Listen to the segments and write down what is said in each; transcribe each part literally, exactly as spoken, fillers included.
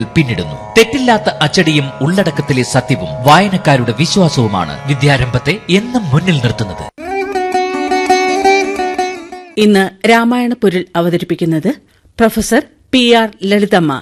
പിന്നിടുന്നു. തെറ്റില്ലാത്ത അച്ചടിയും ഉള്ളടക്കത്തിലെ സത്യവും വായനക്കാരുടെ വിശ്വാസവുമാണ് വിദ്യാരംഭത്തെ എന്നും മുന്നിൽ നിർത്തുന്നത്. ഇന്ന് രാമായണ പൊരുൾ അവതരിപ്പിക്കുന്നത് professor P R Lalithamma.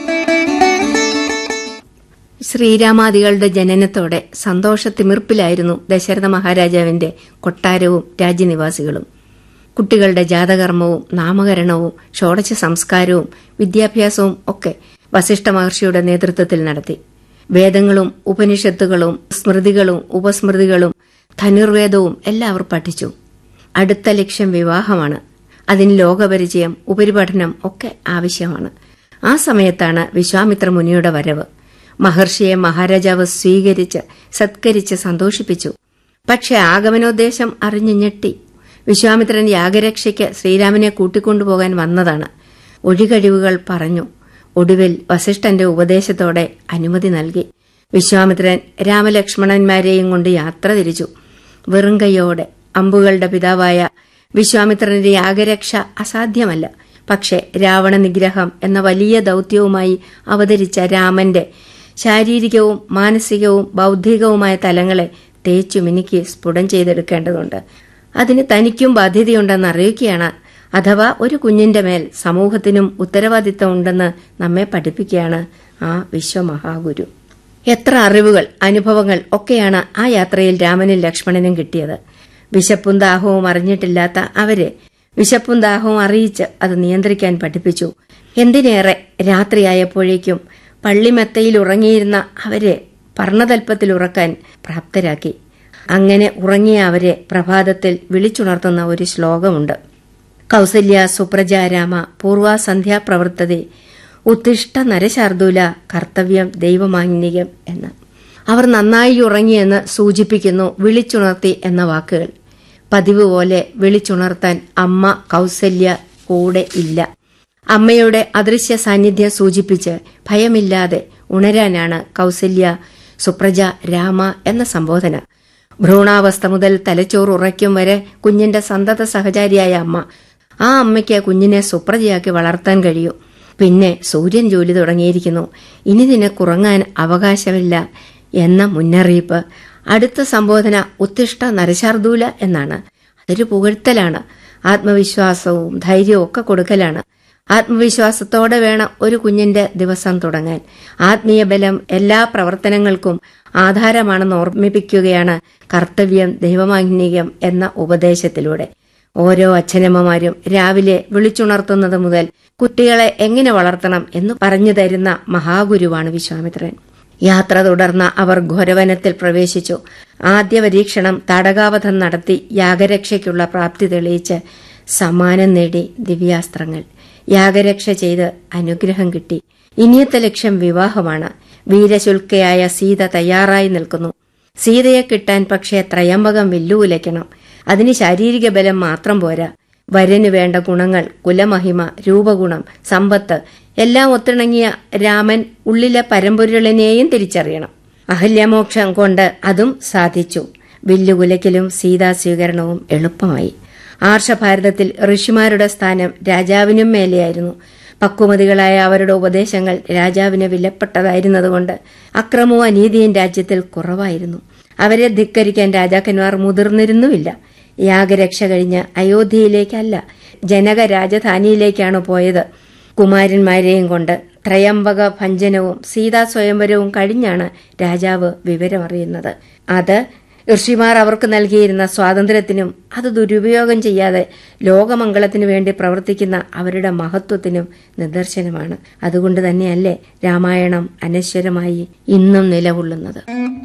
ശ്രീരാമാദികളുടെ ജനനത്തോടെ സന്തോഷത്തിമിർപ്പിലായിരുന്നു Dasharatha മഹാരാജാവിന്റെ കൊട്ടാരവും രാജ്യനിവാസികളും. കുട്ടികളുടെ ജാതകർമ്മവും നാമകരണവും ഷോഡശ സംസ്കാരവും വിദ്യാഭ്യാസവും ഒക്കെ വസിഷ്ഠ മഹർഷിയുടെ നേതൃത്വത്തിൽ നടത്തി. വേദങ്ങളും ഉപനിഷത്തുകളും സ്മൃതികളും ഉപസ്മൃതികളും ധനുർവേദവും എല്ലാവർ പഠിച്ചു. അടുത്ത ലക്ഷ്യം വിവാഹമാണ്. അതിന് ലോകപരിചയം, ഉപരിപഠനം ഒക്കെ ആവശ്യമാണ്. ആ സമയത്താണ് വിശ്വാമിത്ര മുനിയുടെ വരവ്. മഹർഷിയെ മഹാരാജാവ് സ്വീകരിച്ച് സത്കരിച്ച് സന്തോഷിപ്പിച്ചു. പക്ഷെ ആഗമനോദ്ദേശം അറിഞ്ഞു ഞെട്ടി. വിശ്വാമിത്രൻ യാഗരക്ഷയ്ക്ക് ശ്രീരാമനെ കൂട്ടിക്കൊണ്ടുപോകാൻ വന്നതാണ്. ഒഴികഴിവുകൾ പറഞ്ഞു. ഒടുവിൽ വസിഷ്ഠന്റെ ഉപദേശത്തോടെ അനുമതി നൽകി. വിശ്വാമിത്രൻ രാമലക്ഷ്മണന്മാരെയും കൊണ്ട് യാത്ര തിരിച്ചു. വെറും കൈയോടെ. അമ്പുകളുടെ പിതാവായ വിശ്വാമിത്രന്റെ യാഗരക്ഷ അസാധ്യമല്ല. പക്ഷെ രാവണ നിഗ്രഹം എന്ന വലിയ ദൌത്യവുമായി അവതരിച്ച രാമന്റെ ശാരീരികവും മാനസികവും ബൌദ്ധികവുമായ തലങ്ങളെ തേച്ചു മിനുക്കി സ്ഫുടം ചെയ്തെടുക്കേണ്ടതുണ്ട്. അതിന് തനിക്കും ബാധ്യതയുണ്ടെന്ന് അറിയിക്കുകയാണ്. അഥവാ ഒരു കുഞ്ഞിന്റെ മേൽ സമൂഹത്തിനും ഉത്തരവാദിത്തം ഉണ്ടെന്ന് നമ്മെ പഠിപ്പിക്കുകയാണ് ആ വിശ്വമഹാഗുരു. എത്ര അറിവുകൾ, അനുഭവങ്ങൾ ഒക്കെയാണ് ആ യാത്രയിൽ രാമനും ലക്ഷ്മണനും കിട്ടിയത്. വിശപ്പും ദാഹവും അറിഞ്ഞിട്ടില്ലാത്ത അവരെ വിശപ്പും ദാഹവും അറിയിച്ച് അത് നിയന്ത്രിക്കാൻ പഠിപ്പിച്ചു. എന്തിനേറെ രാത്രിയായപ്പോഴേക്കും പള്ളിമെത്തയിൽ ഉറങ്ങിയിരുന്ന അവരെ പർണതൽപ്പത്തിൽ ഉറക്കാൻ പ്രാപ്തരാക്കി. അങ്ങനെ ഉറങ്ങിയ അവരെ പ്രഭാതത്തിൽ വിളിച്ചുണർത്തുന്ന ഒരു ശ്ലോകമുണ്ട്. കൗസല്യ സുപ്രജാരാമ പൂർവാസന്ധ്യാ പ്രവർത്തതേ ഉത്തിഷ്ഠ നരശാർദൂല കർത്തവ്യം ദൈവമാന്യം എന്ന്. അവർ നന്നായി ഉറങ്ങിയെന്ന് സൂചിപ്പിക്കുന്നു വിളിച്ചുണർത്തി എന്ന വാക്കുകൾ. പതിവ് പോലെ വിളിച്ചുണർത്താൻ അമ്മ കൗസല്യ കൂടെ ഇല്ല. അമ്മയുടെ അദൃശ്യ സാന്നിധ്യം സൂചിപ്പിച്ച് ഭയമില്ലാതെ ഉണരാനാണ് കൗസല്യ സുപ്രജ രാമ എന്ന സംബോധന. ഭ്രൂണാവസ്ഥ മുതൽ തലച്ചോറുറയ്ക്കും വരെ കുഞ്ഞിന്റെ സന്തത സഹചാരിയായ അമ്മ. ആ അമ്മയ്ക്ക് കുഞ്ഞിനെ സുപ്രജയാക്കി വളർത്താൻ കഴിയൂ. പിന്നെ സൂര്യൻ ജോലി തുടങ്ങിയിരിക്കുന്നു. ഇനി നിനക്കുറങ്ങാൻ അവകാശമില്ല എന്ന മുന്നറിയിപ്പ്. അടുത്ത സംബോധന ഉത്തിഷ്ഠ നരശാർദൂല എന്നാണ്. അതൊരു പുകഴ്ത്തലാണ്. ആത്മവിശ്വാസവും ധൈര്യവും ഒക്കെ കൊടുക്കലാണ്. ആത്മവിശ്വാസത്തോടെ വേണം ഒരു കുഞ്ഞിന്റെ ദിവസം തുടങ്ങാൻ. ആത്മീയ ബലം എല്ലാ പ്രവർത്തനങ്ങൾക്കും ആധാരമാണെന്ന് ഓർമ്മിപ്പിക്കുകയാണ് കർത്തവ്യം ദൈവമാന്യം എന്ന ഉപദേശത്തിലൂടെ. ഓരോ അച്ഛനമ്മമാരും രാവിലെ വിളിച്ചുണർത്തുന്നത് മുതൽ കുട്ടികളെ എങ്ങനെ വളർത്തണം എന്ന് പറഞ്ഞു തരുന്ന മഹാഗുരുവാണ് വിശ്വാമിത്രൻ. യാത്ര തുടർന്ന അവർ ഘോരവനത്തിൽ പ്രവേശിച്ചു. ആദ്യ പരീക്ഷണം തടകാവധം നടത്തി യാഗരക്ഷയ്ക്കുള്ള പ്രാപ്തി തെളിയിച്ച് സമ്മാനം നേടി ദിവ്യാസ്ത്രങ്ങൾ. യാഗരക്ഷ ചെയ്ത് അനുഗ്രഹം കിട്ടി. ഇനിയത്തെ ലക്ഷ്യം വിവാഹമാണ്. വീരശുൽക്കയായ സീത തയ്യാറായി നിൽക്കുന്നു. സീതയെ കിട്ടാൻ പക്ഷേ ത്രയംബകം വെല്ലുവിലയ്ക്കണം. അതിന് ശാരീരിക ബലം മാത്രം പോരാ. വരനു വേണ്ട ഗുണങ്ങൾ, കുലമഹിമ, രൂപഗുണം, സമ്പത്ത് എല്ലാം ഒത്തിണങ്ങിയ രാമൻ ഉള്ളിലെ പരമ്പൊരുളിനെയും തിരിച്ചറിയണം. അഹല്യമോക്ഷം കൊണ്ട് അതും സാധിച്ചു. വില്ലുകുലയ്ക്കലും സീതാസ്വീകരണവും എളുപ്പമായി. ആർഷഭാരതത്തിൽ ഋഷിമാരുടെ സ്ഥാനം രാജാവിനും മേലെയായിരുന്നു. പക്വമതികളായ അവരുടെ ഉപദേശങ്ങൾ രാജാവിന് വിലപ്പെട്ടതായിരുന്നതുകൊണ്ട് അക്രമവും അനീതിയും രാജ്യത്തിൽ കുറവായിരുന്നു. അവരെ ധിക്കരിക്കാൻ രാജാക്കന്മാർ മുതിർന്നിരുന്നുമില്ല. യാഗരക്ഷ കഴിഞ്ഞ് അയോധ്യയിലേക്കല്ല, ജനക രാജധാനിയിലേക്കാണ് പോയത്. കുമാരന്മാരെയും കൊണ്ട് ത്രയംബക ഭഞ്ജനവും സീതാ സ്വയംവരവും കഴിഞ്ഞാണ് രാജാവ് വിവരമറിയുന്നത്. അത് ഋഷിമാർ അവർക്ക് നൽകിയിരുന്ന സ്വാതന്ത്ര്യത്തിനും അത് ദുരുപയോഗം ചെയ്യാതെ ലോകമംഗളത്തിനു വേണ്ടി പ്രവർത്തിക്കുന്ന അവരുടെ മഹത്വത്തിനും നിദർശനമാണ്. അതുകൊണ്ട് തന്നെയല്ലേ രാമായണം അനശ്വരമായി ഇന്നും നിലകൊള്ളുന്നത്.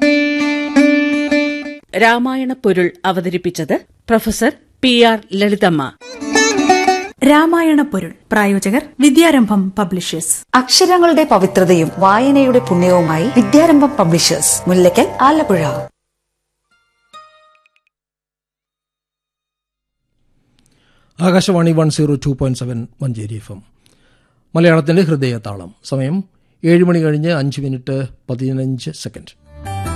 രാമായണ പൊരുൾ അവതരിപ്പിച്ചത് professor P R Lalithamma. Ramayana പൊരുൾ പ്രായോജകർ വിദ്യാരംഭം പബ്ലിഷേഴ്സ്. അക്ഷരങ്ങളുടെ പവിത്രതയും വായനയുടെ പുണ്യവുമായി വിദ്യാരംഭം publishers, Mullackal, Alappuzha. Akashvani one zero two point seven Manjeri F M. മലയാളത്തിന്റെ ഹൃദയതാളം. സമയം ഏഴ് മണി കഴിഞ്ഞ് അഞ്ച് മിനിറ്റ് പതിനഞ്ച് സെക്കൻഡ്.